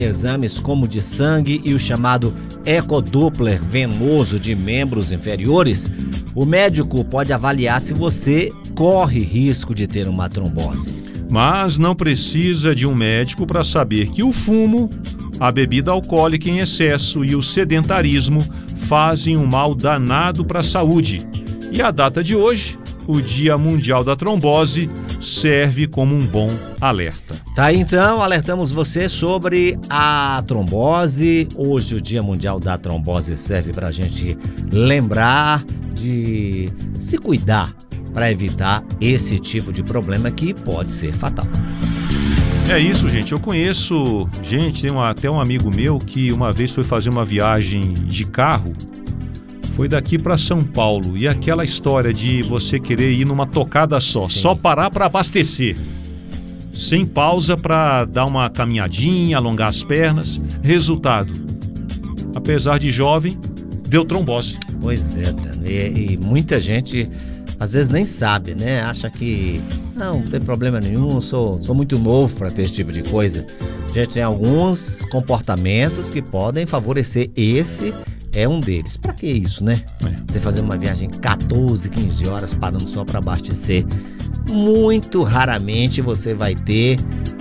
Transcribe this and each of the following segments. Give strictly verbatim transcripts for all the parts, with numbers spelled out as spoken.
exames como de sangue e o chamado ecodoppler venoso de membros inferiores, o médico pode avaliar se você corre risco de ter uma trombose. Mas não precisa de um médico para saber que o fumo, a bebida alcoólica em excesso e o sedentarismo fazem um mal danado para a saúde. E a data de hoje, o Dia Mundial da Trombose, serve como um bom alerta. Tá aí então, alertamos você sobre a trombose. Hoje o Dia Mundial da Trombose serve para a gente lembrar de se cuidar para evitar esse tipo de problema que pode ser fatal. É isso, gente. Eu conheço, gente, tem um, até um amigo meu que uma vez foi fazer uma viagem de carro, foi daqui para São Paulo, e aquela história de você querer ir numa tocada só, Sim. só parar para abastecer, sem pausa para dar uma caminhadinha, alongar as pernas. Resultado, apesar de jovem, deu trombose. Pois é, e, e muita gente às vezes nem sabe, né? Acha que não, não tem problema nenhum, sou, sou muito novo para ter esse tipo de coisa. A gente tem alguns comportamentos que podem favorecer. Esse é um deles. Pra que isso, né? É. Você fazer uma viagem catorze, quinze horas parando só para abastecer. Muito raramente você vai ter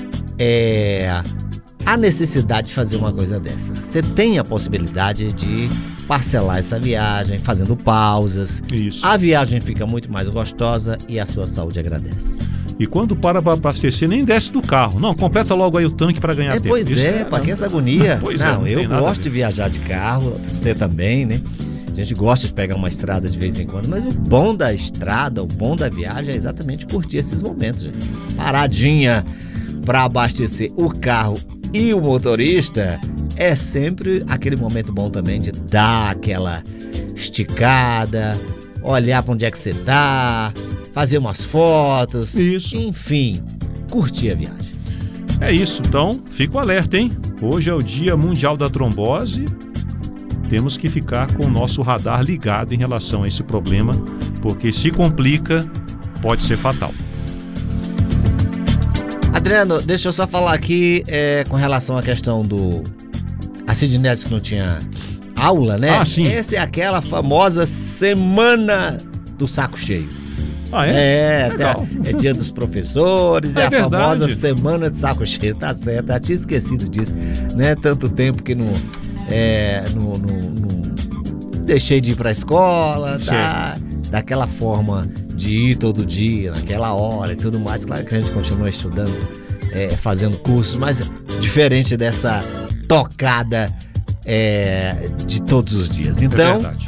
é, a necessidade de fazer uma coisa dessa. Você tem a possibilidade de parcelar essa viagem, fazendo pausas. Isso. A viagem fica muito mais gostosa e a sua saúde agradece. E quando para para abastecer, nem desce do carro. Não, completa logo aí o tanque para ganhar é, tempo. Pois Isso é, é para que essa agonia? Pois não, é, não eu gosto de viajar de carro, você também, né? A gente gosta de pegar uma estrada de vez em quando, mas o bom da estrada, o bom da viagem é exatamente curtir esses momentos, gente. Paradinha para abastecer o carro e o motorista é sempre aquele momento bom também de dar aquela esticada, olhar para onde é que você tá, fazer umas fotos. Isso. Enfim, curtir a viagem. É isso, então fica o alerta, hein? Hoje é o Dia Mundial da Trombose. Temos que ficar com o nosso radar ligado em relação a esse problema, porque se complica, pode ser fatal. Adriano, deixa eu só falar aqui é, com relação à questão do... A Sidney disse que não tinha aula, né? Ah, sim. Essa é aquela famosa semana do saco cheio. Ah, é? É, Legal. é dia dos professores, é, é a verdade. famosa semana de saco cheio, tá certo, eu tinha esquecido disso, né? Tanto tempo que não, é, não, não, não deixei de ir pra escola, tá? Daquela forma de ir todo dia, naquela hora e tudo mais. Claro que a gente continua estudando, é, fazendo cursos, mas É diferente dessa tocada é, de todos os dias. Então, é verdade.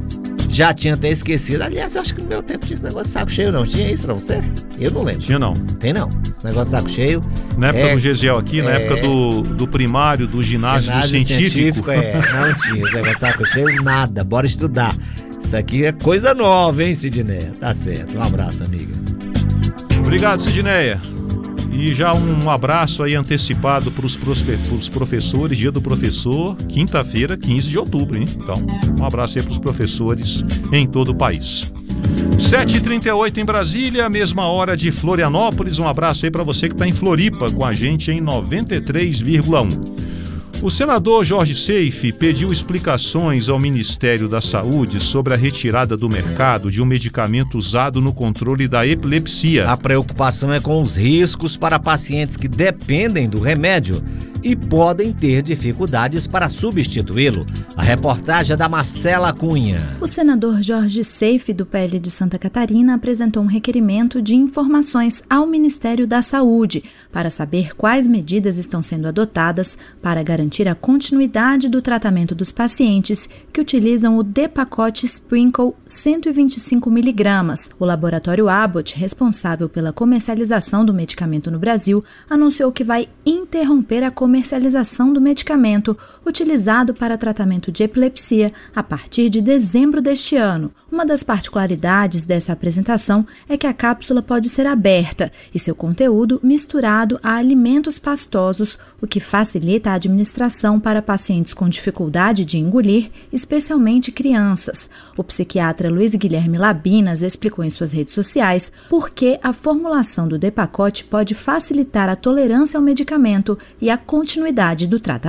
Já tinha até esquecido. Aliás, eu acho que no meu tempo tinha esse negócio de saco cheio, não. Tinha isso pra você? Eu não lembro. Tinha não. Tem não. Esse negócio de saco cheio. Na época é, do Gesiel aqui, é, na época do, do primário, do ginásio, ginásio do científico. científico é, não tinha esse negócio de saco cheio, nada. Bora estudar. Isso aqui é coisa nova, hein, Sidneia? Tá certo. Um abraço, amiga. Obrigado, Sidneia. E já um abraço aí antecipado para os professores, dia do professor, quinta-feira, quinze de outubro, hein? Então, um abraço aí para os professores em todo o país. sete e trinta e oito em Brasília, mesma hora de Florianópolis. Um abraço aí para você que está em Floripa com a gente em noventa e três vírgula um. O senador Jorge Seife pediu explicações ao Ministério da Saúde sobre a retirada do mercado de um medicamento usado no controle da epilepsia. A preocupação é com os riscos para pacientes que dependem do remédio e podem ter dificuldades para substituí-lo. A reportagem é da Marcela Cunha. O senador Jorge Seife, do P L de Santa Catarina, apresentou um requerimento de informações ao Ministério da Saúde para saber quais medidas estão sendo adotadas para garantir a continuidade do tratamento dos pacientes que utilizam o Depakote Sprinkle cento e vinte e cinco miligramas. O laboratório Abbott, responsável pela comercialização do medicamento no Brasil, anunciou que vai interromper a comercialização do medicamento utilizado para tratamento de epilepsia a partir de dezembro deste ano. Uma das particularidades dessa apresentação é que a cápsula pode ser aberta e seu conteúdo misturado a alimentos pastosos, o que facilita a administração para pacientes com dificuldade de engolir, especialmente crianças. O psiquiatra Luiz Guilherme Labinas explicou em suas redes sociais por que a formulação do Depakote pode facilitar a tolerância ao medicamento e a continuidade do tratamento.